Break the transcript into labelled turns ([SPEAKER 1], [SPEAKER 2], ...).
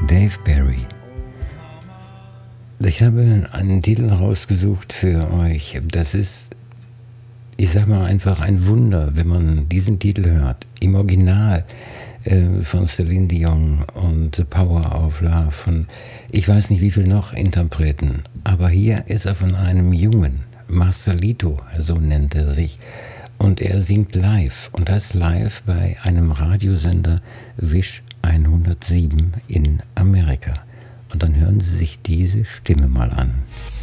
[SPEAKER 1] Dave Berry. Ich habe einen Titel rausgesucht für euch. Das ist, ich sag mal, einfach ein Wunder, wenn man diesen Titel hört. Im Original von Celine Dion und The Power of Love von, ich weiß nicht wie viel noch Interpreten. Aber hier ist er von einem Jungen, Marcelito, so nennt er sich. Und er singt live. Und das live bei einem Radiosender Wish 107 in Amerika. Und dann hören Sie sich diese Stimme mal an.